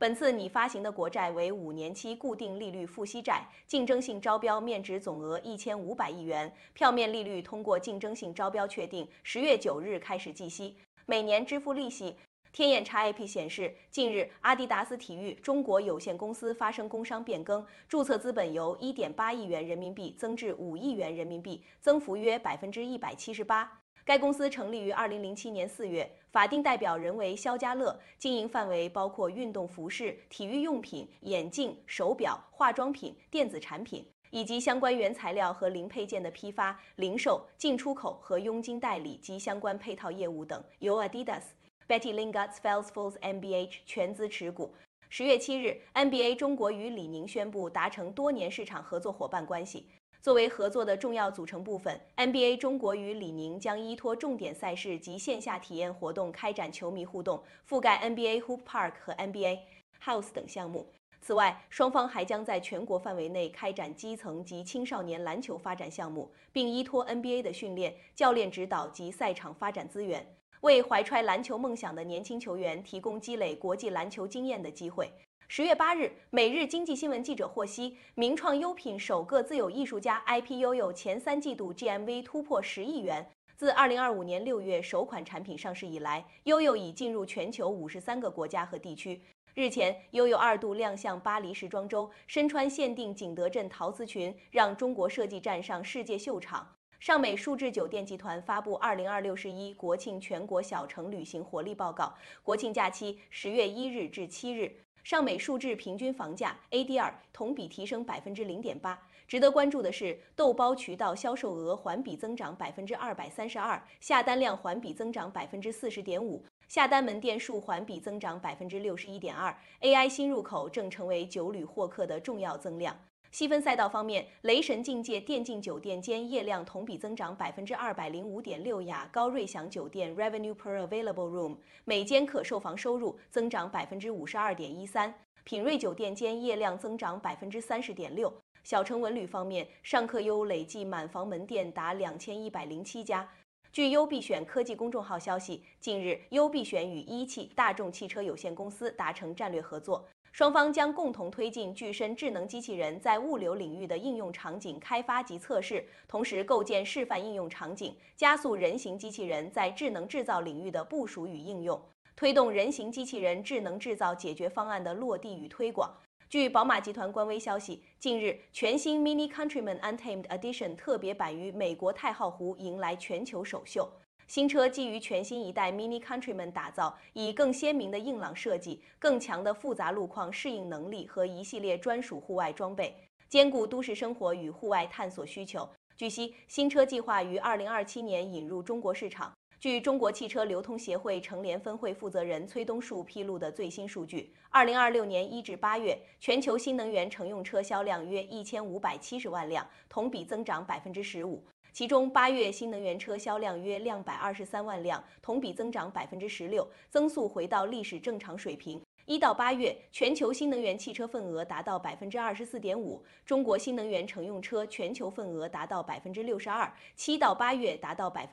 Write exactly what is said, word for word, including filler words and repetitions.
本次拟发行的国债为五年期固定利率付息债，竞争性招标面值总额一千五百亿元，票面利率通过竞争性招标确定，十月九日开始计息，每年支付利息。天眼查 A P 显示，近日阿迪达斯体育中国有限公司发生工商变更，注册资本由一点八亿元人民币增至五亿元人民币，增幅约百分之一百七十八。该公司成立于二零零七年四月，法定代表人为肖家乐，经营范围包括运动服饰、体育用品、眼镜、手表、化妆品、电子产品，以及相关原材料和零配件的批发、零售、进出口和佣金代理及相关配套业务等，由 Adidas、Betty Lingard-Felsfors M B H 全资持股。十月七日 ，N B A 中国与李宁宣布达成多年市场合作伙伴关系。作为合作的重要组成部分 ，N B A 中国与李宁将依托重点赛事及线下体验活动开展球迷互动，覆盖 N B A Hoop Park 和 N B A House 等项目。此外，双方还将在全国范围内开展基层及青少年篮球发展项目，并依托 N B A 的训练、教练指导及赛场发展资源，为怀揣篮球梦想的年轻球员提供积累国际篮球经验的机会。十月八日，每日经济新闻记者获悉，名创优品首个自有艺术家 I P Yoyo 前三季度 G M V 突破十亿元。自二零二五年六月首款产品上市以来，Yoyo已进入全球五十三个国家和地区。日前，Yoyo二度亮相巴黎时装周，身穿限定景德镇陶瓷裙，让中国设计站上世界秀场。尚美数至酒店集团发布二零二六十一国庆全国小城旅行活力报告，国庆假期十月一日至七日。尚美数至平均房价 A D R 同比提升百分之零点八。值得关注的是，豆包渠道销售额环比增长百分之二百三十二，下单量环比增长百分之四十点五，下单门店数环比增长百分之六十一点二。A I 新入口正成为酒旅获客的重要增量。细分赛道方面，雷神境界电竞酒店间业量同比增长百分之二百零五点六，雅高瑞享酒店 Revenue per Available Room 每间可售房收入增长百分之五十二点一三，品瑞酒店间业量增长百分之三十点六。小城文旅方面，尚客优累计满房门店达两千一百零七家。据优必选科技公众号消息，近日优必选与一汽大众汽车有限公司达成战略合作。双方将共同推进具身智能机器人在物流领域的应用场景开发及测试，同时构建示范应用场景，加速人形机器人在智能制造领域的部署与应用，推动人形机器人智能制造解决方案的落地与推广。据宝马集团官微消息，近日全新 Mini Countryman Untamed Edition 特别版于美国太浩湖迎来全球首秀。新车基于全新一代 Mini Countryman 打造，以更鲜明的硬朗设计、更强的复杂路况适应能力和一系列专属户外装备，兼顾都市生活与户外探索需求。据悉，新车计划于二零二七年引入中国市场。据中国汽车流通协会成联分会负责人崔东树披露的最新数据，二零二六年一至八月，全球新能源乘用车销量约一千五百七十万辆，同比增长百分之十五。其中，八月新能源车销量约两百二十三万辆，同比增长百分之十六，增速回到历史正常水平。一到八月，全球新能源汽车份额达到百分之二十四点五，中国新能源乘用车全球份额达到百分之六十二。七到八月达到百分。